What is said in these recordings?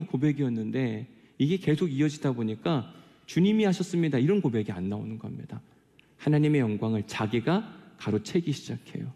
고백이었는데 이게 계속 이어지다 보니까 주님이 하셨습니다, 이런 고백이 안 나오는 겁니다. 하나님의 영광을 자기가 가로채기 시작해요.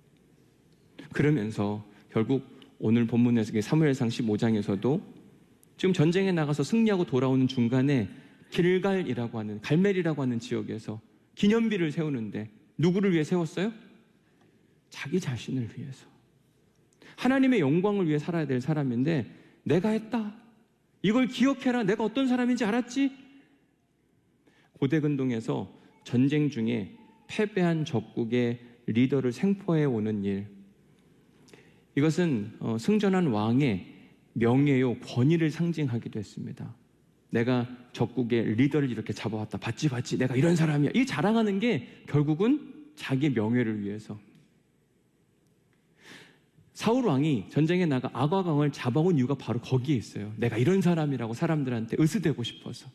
그러면서 결국 오늘 본문에서 사무엘상 15장에서도 지금 전쟁에 나가서 승리하고 돌아오는 중간에 길갈이라고 하는, 갈멜이라고 하는 지역에서 기념비를 세우는데 누구를 위해 세웠어요? 자기 자신을 위해서. 하나님의 영광을 위해 살아야 될 사람인데 내가 했다, 이걸 기억해라, 내가 어떤 사람인지 알았지? 고대근동에서 전쟁 중에 패배한 적국의 리더를 생포해 오는 일, 이것은 승전한 왕의 명예요, 권위를 상징하기도 했습니다. 내가 적국의 리더를 이렇게 잡아왔다, 봤지 내가 이런 사람이야, 이 자랑하는 게 결국은 자기 명예를 위해서. 사울 왕이 전쟁에 나가 아각 왕을 잡아온 이유가 바로 거기에 있어요. 내가 이런 사람이라고 사람들한테 으스대고 싶어서.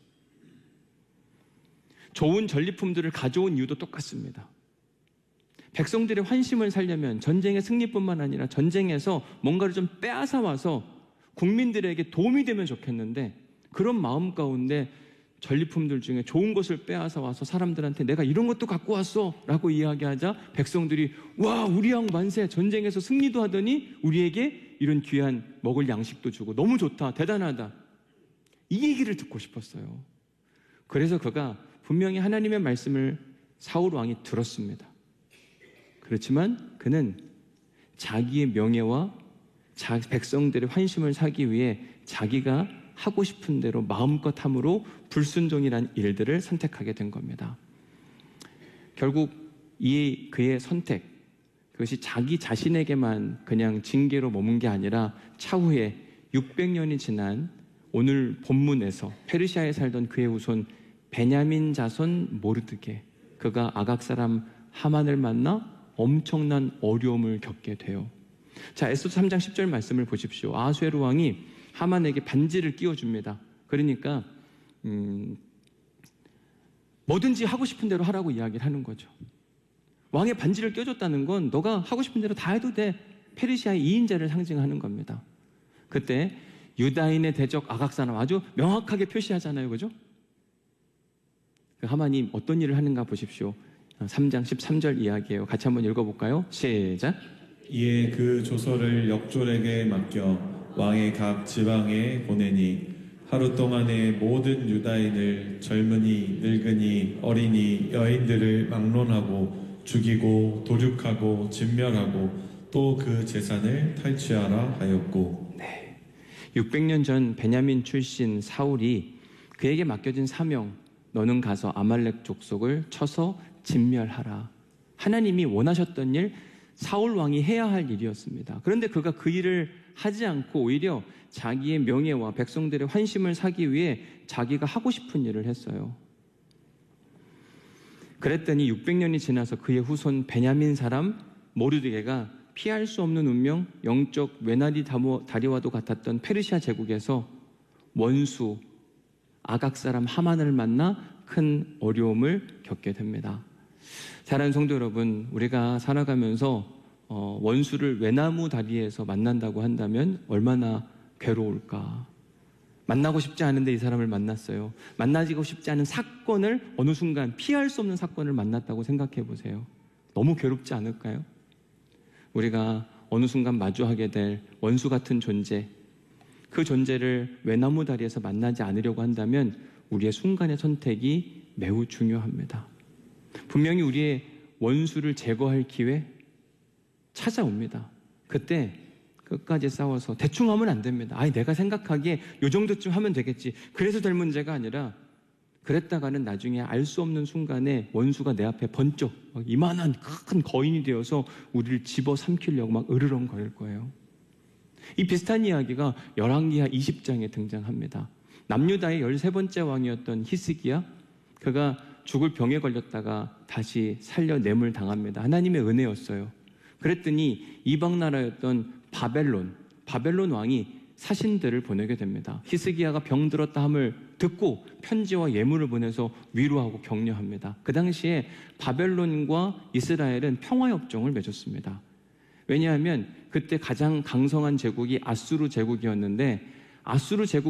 좋은 전리품들을 가져온 이유도 똑같습니다. 백성들의 환심을 살려면 전쟁의 승리뿐만 아니라 전쟁에서 뭔가를 좀 빼앗아 와서 국민들에게 도움이 되면 좋겠는데, 그런 마음 가운데 전리품들 중에 좋은 것을 빼앗아 와서 사람들한테 내가 이런 것도 갖고 왔어 라고 이야기하자 백성들이 와, 우리 왕 만세, 전쟁에서 승리도 하더니 우리에게 이런 귀한 먹을 양식도 주고 너무 좋다, 대단하다, 이 얘기를 듣고 싶었어요. 그래서 그가 분명히 하나님의 말씀을 사울 왕이 들었습니다. 그렇지만 그는 자기의 명예와 백성들의 환심을 사기 위해 자기가 하고 싶은 대로 마음껏 함으로 불순종이란 일들을 선택하게 된 겁니다. 결국 그의 선택, 그것이 자기 자신에게만 그냥 징계로 머문 게 아니라 차후에 600년이 지난 오늘 본문에서 페르시아에 살던 그의 후손 베냐민 자손 모르드게, 그가 아각 사람 하만을 만나 엄청난 어려움을 겪게 돼요. 자, 에스더 3장 10절 말씀을 보십시오. 아수에로 왕이 하만에게 반지를 끼워줍니다. 그러니까 뭐든지 하고 싶은 대로 하라고 이야기를 하는 거죠. 왕의 반지를 껴줬다는 건 너가 하고 싶은 대로 다 해도 돼, 페르시아의 2인자를 상징하는 겁니다. 그때 유다인의 대적 아각 사람 아주 명확하게 표시하잖아요, 그죠? 하만이 어떤 일을 하는가 보십시오. 3장 13절 이야기예요. 같이 한번 읽어볼까요? 시작. 이에 그 조서를 역졸에게 맡겨 왕의 각 지방에 보내니 하루 동안에 모든 유다인을, 젊은이, 늙은이, 어린이, 여인들을 막론하고 죽이고 도륙하고 진멸하고 또 그 재산을 탈취하라 하였고. 네, 600년 전 베냐민 출신 사울이 그에게 맡겨진 사명, 너는 가서 아말렉 족속을 쳐서 진멸하라. 하나님이 원하셨던 일, 사울 왕이 해야 할 일이었습니다. 그런데 그가 그 일을 하지 않고 오히려 자기의 명예와 백성들의 환심을 사기 위해 자기가 하고 싶은 일을 했어요. 그랬더니 600년이 지나서 그의 후손 베냐민 사람 모르드게가 피할 수 없는 운명, 영적 외나리 다리와도 같았던 페르시아 제국에서 원수 아각 사람 하만을 만나 큰 어려움을 겪게 됩니다. 사랑하는 성도 여러분, 우리가 살아가면서 원수를 외나무 다리에서 만난다고 한다면 얼마나 괴로울까. 만나고 싶지 않은데 이 사람을 만났어요. 만나지고 싶지 않은 사건을 어느 순간 피할 수 없는 사건을 만났다고 생각해 보세요. 너무 괴롭지 않을까요? 우리가 어느 순간 마주하게 될 원수 같은 존재, 그 존재를 외나무 다리에서 만나지 않으려고 한다면 우리의 순간의 선택이 매우 중요합니다. 분명히 우리의 원수를 제거할 기회 찾아옵니다. 그때 끝까지 싸워서 대충 하면 안 됩니다. 아니, 내가 생각하기에 요 정도쯤 하면 되겠지, 그래서 될 문제가 아니라, 그랬다가는 나중에 알 수 없는 순간에 원수가 내 앞에 번쩍 이만한 큰 거인이 되어서 우리를 집어삼키려고 막 으르렁거릴 거예요. 이 비슷한 이야기가 열왕기하 20장에 등장합니다. 남유다의 13번째 왕이었던 히스기야, 그가 죽을 병에 걸렸다가 다시 살려냄을 당합니다. 하나님의 은혜였어요. 그랬더니 이방 나라였던 바벨론 왕이 사신들을 보내게 됩니다. 히스기야가 병들었다 함을 듣고 편지와 예물을 보내서 위로하고 격려합니다. 그 당시에 바벨론과 이스라엘은 평화협정을 맺었습니다. 왜냐하면 그때 가장 강성한 제국이 아수르 제국이었는데 아수르 제국